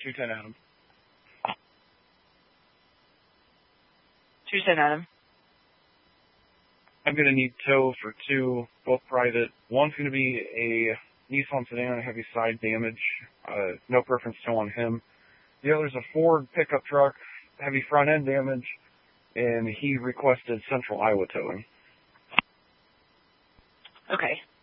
210 Adam. 210 Adam. I'm going to need tow for two, both private. One's going to be a Nissan sedan, heavy side damage. No preference tow on him. The other's a Ford pickup truck, heavy front end damage, and he requested Central Iowa towing. Okay.